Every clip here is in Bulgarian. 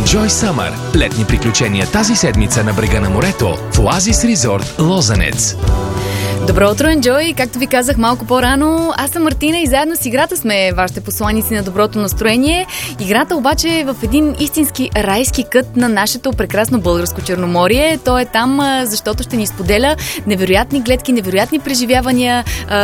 Enjoy Summer. Летни приключения тази седмица на брега на морето в Оазис Резорт Лозенец. Добро утро, Enjoy! Както ви казах малко по-рано, аз съм Мартина и заедно с играта сме вашите посланици на доброто настроение. Играта обаче е в един истински райски кът на нашето прекрасно българско Черноморие. Той е там, защото ще ни споделя невероятни гледки, невероятни преживявания.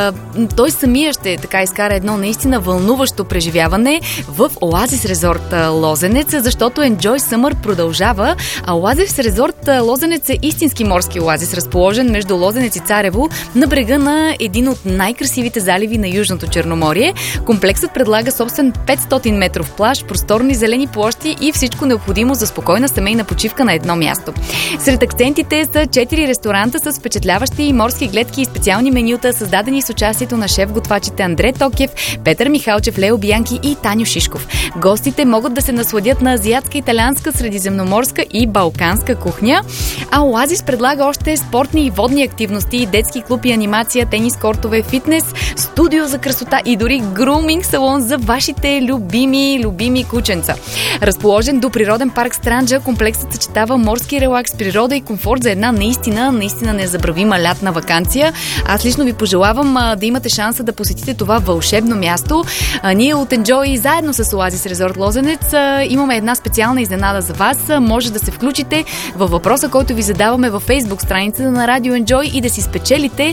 Той самия ще така изкара едно наистина вълнуващо преживяване в Оазис Резорт Лозенец, защото Enjoy Summer продължава. А Оазис Резорт Лозенец е истински морски оазис, разположен между Лозенец и Царево, на брега на един от най-красивите заливи на Южното Черноморие. Комплексът предлага собствен 500 метров плаж, просторни зелени площи и всичко необходимо за спокойна семейна почивка на едно място. Сред акцентите са 4 ресторанта с впечатляващи морски гледки и специални менюта, създадени с участието на шеф-готвачите Андре Токев, Петър Михалчев, Лео Биянки и Таню Шишков. Гостите могат да се насладят на азиатска, италианска, средиземноморска и балканска кухня, а Оазис предлага още спортни и водни активности, детски клуб и анимация, тенис кортове, фитнес, студио за красота и дори груминг салон за вашите любими кученца. Разположен до природен парк Странджа, комплексът съчетава морски релакс, природа и комфорт за една наистина незабравима лятна ваканция. Аз лично ви пожелавам да имате шанса да посетите това вълшебно място. Ние от Enjoy заедно с Оазис Резорт Лозенец имаме една специална изненада за вас. Може да се включите във въпроса, който ви задаваме във Facebook страницата на Радио Enjoy и да си спечелите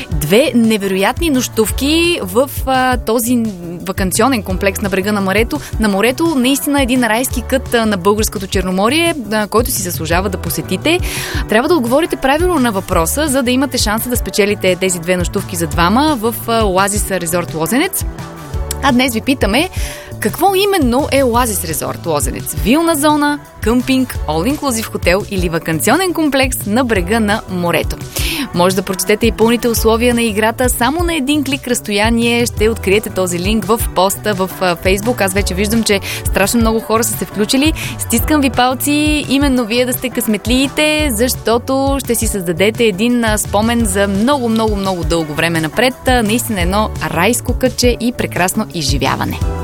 2 невероятни нощувки в този ваканционен комплекс на брега на морето. Наистина един райски кът на българското Черноморие, който си заслужава да посетите. Трябва да отговорите правилно на въпроса, за да имате шанса да спечелите тези 2 нощувки за двама в Оазис Резорт Лозенец. А днес ви питаме: какво именно е Оазис Резорт Лозенец? Вилна зона, къмпинг, all-inclusive хотел или ваканционен комплекс на брега на морето? Може да прочетете и пълните условия на играта. Само на един клик разстояние ще откриете този линк в поста в Facebook. Аз вече виждам, че страшно много хора са се включили. Стискам ви палци, именно вие да сте късметлиите, защото ще си създадете един спомен за много дълго време напред. Наистина едно райско кътче и прекрасно изживяване.